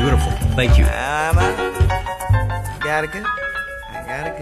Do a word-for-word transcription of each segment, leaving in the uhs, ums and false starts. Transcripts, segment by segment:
Beautiful. Thank you. I'm a, gotta go. I gotta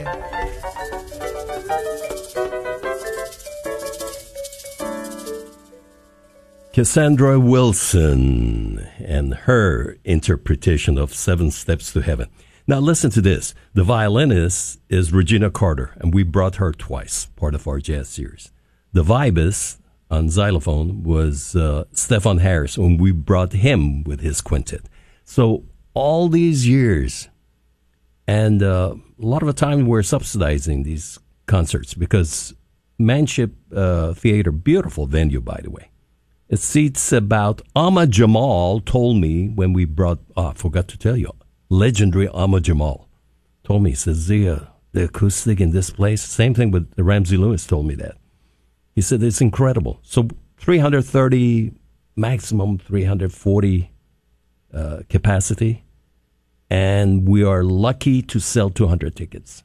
go. Cassandra Wilson and her interpretation of Seven Steps to Heaven. Now listen to this. The violinist is Regina Carter, and we brought her twice, part of our jazz series. The vibist on xylophone was uh, Stefan Harris, and we brought him with his quintet. So all these years, and uh, a lot of the time we're subsidizing these concerts because Manship uh, Theater, beautiful venue, by the way. It seats about, Ahmad Jamal told me when we brought, oh, I forgot to tell you, legendary Ahmad Jamal told me, he says, the, the acoustic in this place, same thing with Ramsey Lewis told me that. He said, it's incredible. So three hundred thirty, maximum three hundred forty uh, capacity, and we are lucky to sell two hundred tickets.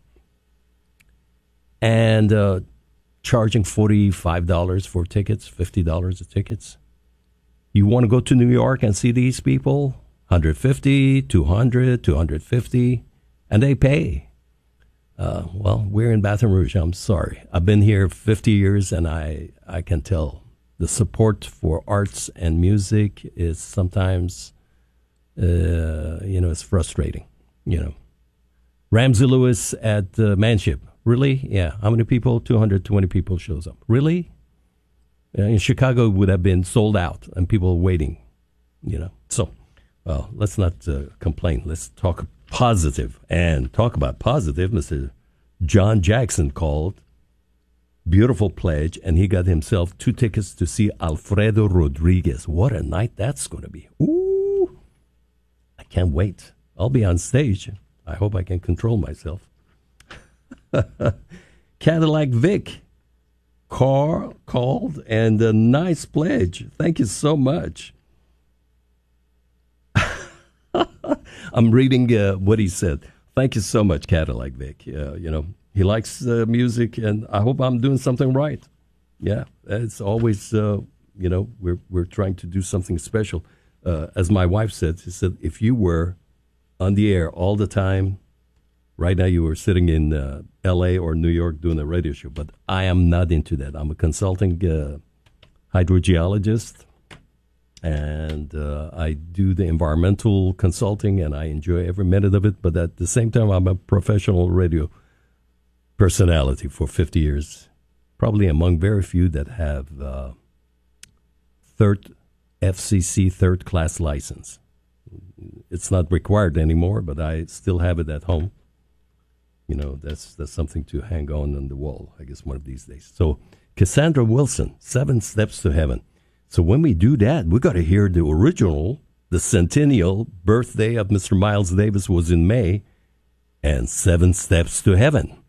And uh, charging forty-five dollars for tickets, fifty dollars a tickets. You want to go to New York and see these people? one hundred fifty, two hundred, two hundred fifty, and they pay. Uh, well, we're in Baton Rouge. I'm sorry. I've been here fifty years, and I, I can tell the support for arts and music is sometimes, uh, you know, it's frustrating, you know. Ramsey Lewis at uh, Manship. Really? Yeah. How many people? two hundred twenty people shows up. Really? Uh, in Chicago, it would have been sold out and people waiting, you know. So, well, let's not uh, complain. Let's talk positive. And talk about positive, Mister John Jackson called. Beautiful pledge, and he got himself two tickets to see Alfredo Rodriguez. What a night that's going to be. Ooh, I can't wait. I'll be on stage. I hope I can control myself. Cadillac Vic Carr called, and a nice pledge. Thank you so much. I'm reading uh, what he said. Thank you so much, Cadillac Vic. Uh, you know, he likes uh, music, and I hope I'm doing something right. Yeah, it's always, uh, you know, we're we're trying to do something special. Uh, as my wife said, she said, if you were on the air all the time, right now you were sitting in uh, L A or New York doing a radio show, but I am not into that. I'm a consulting uh, hydrogeologist, and uh, I do the environmental consulting, and I enjoy every minute of it, but at the same time, I'm a professional radio personality for fifty years, probably among very few that have uh, third F C C third-class license. It's not required anymore, but I still have it at home. You know, that's that's something to hang on on the wall, I guess, one of these days. So, Cassandra Wilson, Seven Steps to Heaven. So when we do that, we got to hear the original, the centennial birthday of Mister Miles Davis was in May, and Seven Steps to Heaven.